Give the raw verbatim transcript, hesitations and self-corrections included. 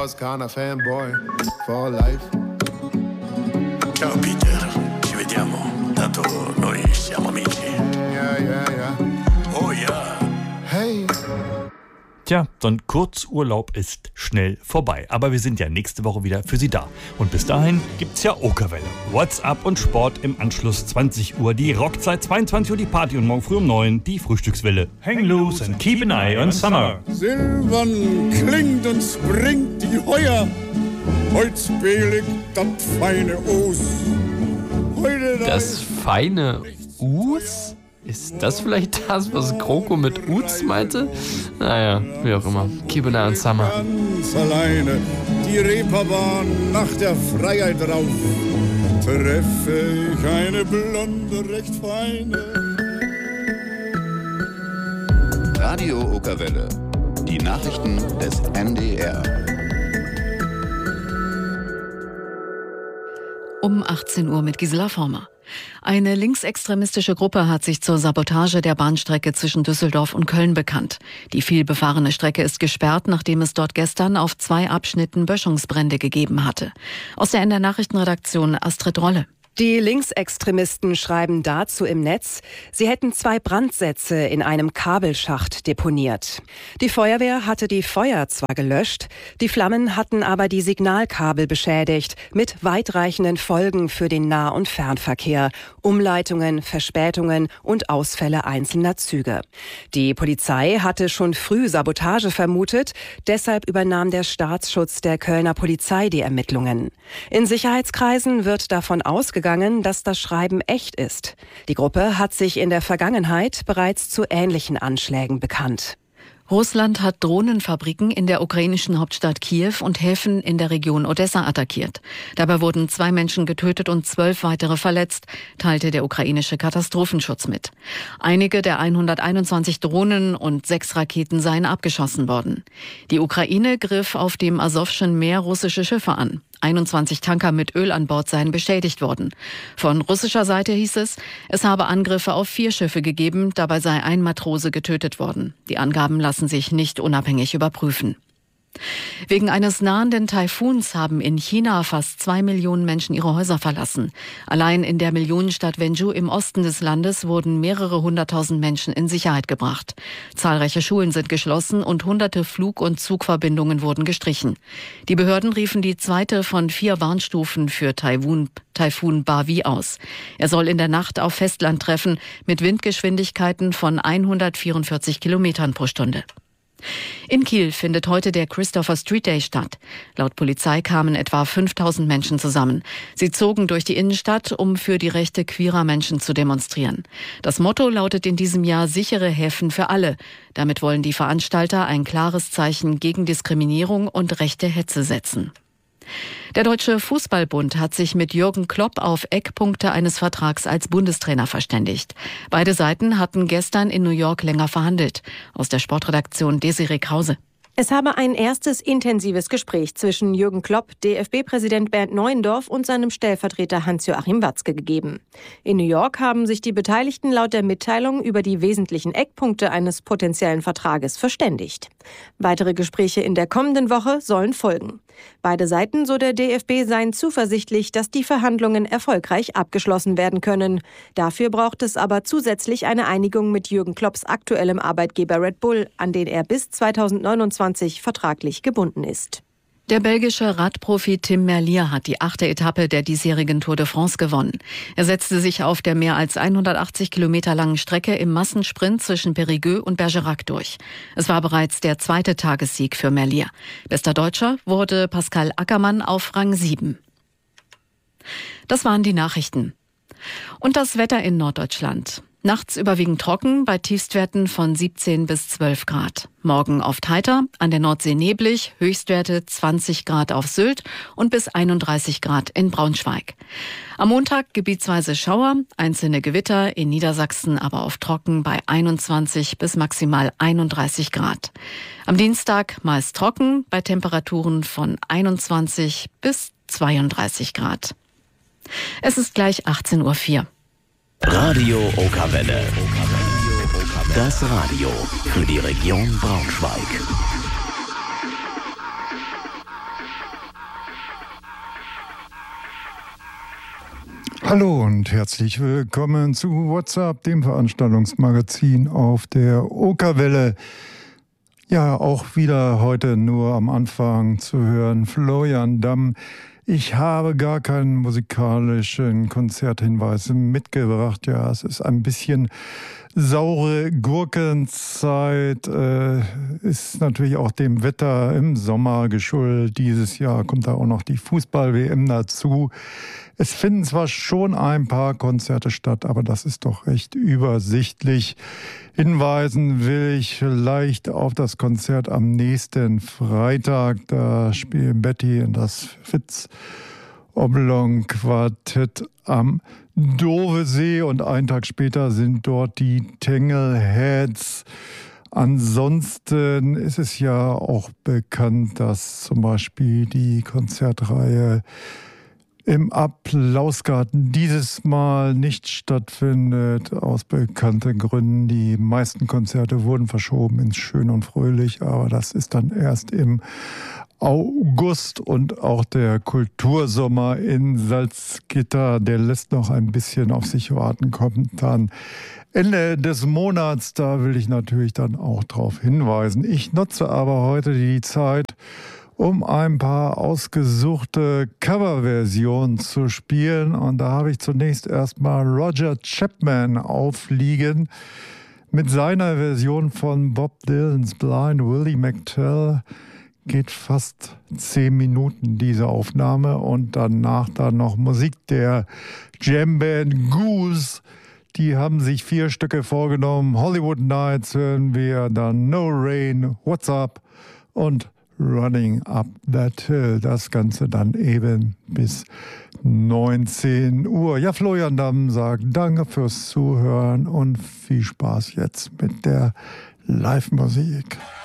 Toscana fanboy for life. Ciao Peter, ci vediamo. Tanto noi siamo amici. Ja, ja, ja. Oh ja. Hey. Tja, so ein Kurzurlaub ist schnell vorbei. Aber wir sind ja nächste Woche wieder für Sie da. Und bis dahin gibt's ja Okerwelle. WhatsApp und Sport im Anschluss zwanzig Uhr. Die Rockzeit zweiundzwanzig Uhr die Party und morgen früh um neun die Frühstückswelle. Hang loose and keep an eye on summer. Silbern klingt und springt die Heuer. Heut's belig das feine Us. Heute Das feine Us? Ist das vielleicht das, was Kroko mit Uz meinte? Naja, wie auch immer. Keep an eye on summer. Ganz alleine die Reeperbahn nach der Freiheit rauf. Treffe ich eine blonde, recht feine. Radio Okerwelle. Die Nachrichten des M D R. Um achtzehn Uhr mit Gisela Former. Eine linksextremistische Gruppe hat sich zur Sabotage der Bahnstrecke zwischen Düsseldorf und Köln bekannt. Die vielbefahrene Strecke ist gesperrt, nachdem es dort gestern auf zwei Abschnitten Böschungsbrände gegeben hatte. Aus der N D R-Nachrichtenredaktion Astrid Rolle. Die Linksextremisten schreiben dazu im Netz, sie hätten zwei Brandsätze in einem Kabelschacht deponiert. Die Feuerwehr hatte die Feuer zwar gelöscht, die Flammen hatten aber die Signalkabel beschädigt, mit weitreichenden Folgen für den Nah- und Fernverkehr, Umleitungen, Verspätungen und Ausfälle einzelner Züge. Die Polizei hatte schon früh Sabotage vermutet, deshalb übernahm der Staatsschutz der Kölner Polizei die Ermittlungen. In Sicherheitskreisen wird davon ausgegangen, dass das Schreiben echt ist. Die Gruppe hat sich in der Vergangenheit bereits zu ähnlichen Anschlägen bekannt. Russland hat Drohnenfabriken in der ukrainischen Hauptstadt Kiew und Häfen in der Region Odessa attackiert. Dabei wurden zwei Menschen getötet und zwölf weitere verletzt, teilte der ukrainische Katastrophenschutz mit. Einige der hunderteinundzwanzig Drohnen und sechs Raketen seien abgeschossen worden. Die Ukraine griff auf dem Asowschen Meer russische Schiffe an. einundzwanzig Tanker mit Öl an Bord seien beschädigt worden. Von russischer Seite hieß es, es habe Angriffe auf vier Schiffe gegeben, dabei sei ein Matrose getötet worden. Die Angaben lassen sich nicht unabhängig überprüfen. Wegen eines nahenden Taifuns haben in China fast zwei Millionen Menschen ihre Häuser verlassen. Allein in der Millionenstadt Wenzhou im Osten des Landes wurden mehrere hunderttausend Menschen in Sicherheit gebracht. Zahlreiche Schulen sind geschlossen und hunderte Flug- und Zugverbindungen wurden gestrichen. Die Behörden riefen die zweite von vier Warnstufen für Taifun, Taifun Bavi aus. Er soll in der Nacht auf Festland treffen mit Windgeschwindigkeiten von hundertvierundvierzig Kilometern pro Stunde. In Kiel findet heute der Christopher Street Day statt. Laut Polizei kamen etwa fünftausend Menschen zusammen. Sie zogen durch die Innenstadt, um für die Rechte queerer Menschen zu demonstrieren. Das Motto lautet in diesem Jahr sichere Häfen für alle. Damit wollen die Veranstalter ein klares Zeichen gegen Diskriminierung und rechte Hetze setzen. Der Deutsche Fußballbund hat sich mit Jürgen Klopp auf Eckpunkte eines Vertrags als Bundestrainer verständigt. Beide Seiten hatten gestern in New York länger verhandelt. Aus der Sportredaktion Desiree Krause. Es habe ein erstes intensives Gespräch zwischen Jürgen Klopp, D F B-Präsident Bernd Neuendorf und seinem Stellvertreter Hans-Joachim Watzke gegeben. In New York haben sich die Beteiligten laut der Mitteilung über die wesentlichen Eckpunkte eines potenziellen Vertrages verständigt. Weitere Gespräche in der kommenden Woche sollen folgen. Beide Seiten, so der D F B, seien zuversichtlich, dass die Verhandlungen erfolgreich abgeschlossen werden können. Dafür braucht es aber zusätzlich eine Einigung mit Jürgen Klopps aktuellem Arbeitgeber Red Bull, an den er bis zweitausendneunundzwanzig vertraglich gebunden ist. Der belgische Radprofi Tim Merlier hat die achte Etappe der diesjährigen Tour de France gewonnen. Er setzte sich auf der mehr als hundertachtzig Kilometer langen Strecke im Massensprint zwischen Périgueux und Bergerac durch. Es war bereits der zweite Tagessieg für Merlier. Bester Deutscher wurde Pascal Ackermann auf Rang sieben. Das waren die Nachrichten. Und das Wetter in Norddeutschland. Nachts überwiegend trocken, bei Tiefstwerten von siebzehn bis zwölf Grad. Morgen oft heiter, an der Nordsee neblig, Höchstwerte zwanzig Grad auf Sylt und bis einunddreißig Grad in Braunschweig. Am Montag gebietsweise Schauer, einzelne Gewitter, in Niedersachsen aber oft trocken bei einundzwanzig bis maximal einunddreißig Grad. Am Dienstag meist trocken, bei Temperaturen von einundzwanzig bis zweiunddreißig Grad. Es ist gleich achtzehn Uhr vier. Radio Okerwelle. Das Radio für die Region Braunschweig. Hallo und herzlich willkommen zu WhatsApp, dem Veranstaltungsmagazin auf der Okerwelle. Ja, auch wieder heute nur am Anfang zu hören Florian Damm. Ich habe gar keinen musikalischen Konzerthinweis mitgebracht. Ja, es ist ein bisschen saure Gurkenzeit, äh, ist natürlich auch dem Wetter im Sommer geschuldet. Dieses Jahr kommt da auch noch die Fußball-W M dazu. Es finden zwar schon ein paar Konzerte statt, aber das ist doch recht übersichtlich. Hinweisen will ich vielleicht auf das Konzert am nächsten Freitag. Da spielen Betty und das Fitz Oblong Quartett am Dovesee und einen Tag später sind dort die Tangleheads. Ansonsten ist es ja auch bekannt, dass zum Beispiel die Konzertreihe im Applausgarten dieses Mal nicht stattfindet, aus bekannten Gründen. Die meisten Konzerte wurden verschoben ins Schön und Fröhlich, aber das ist dann erst im August. Und auch der Kultursommer in Salzgitter, der lässt noch ein bisschen auf sich warten, kommt dann Ende des Monats. Da will ich natürlich dann auch drauf hinweisen. Ich nutze aber heute die Zeit, um ein paar ausgesuchte Coverversionen zu spielen. Und da habe ich zunächst erstmal Roger Chapman aufliegen mit seiner Version von Bob Dylans Blind Willie McTell. Geht fast zehn Minuten diese Aufnahme und danach dann noch Musik der Jamband Goose. Die haben sich vier Stücke vorgenommen. Hollywood Nights hören wir, dann No Rain, What's Up und Running Up That Hill. Das Ganze dann eben bis neunzehn Uhr. Ja, Florian Damm sagt danke fürs Zuhören und viel Spaß jetzt mit der Live-Musik.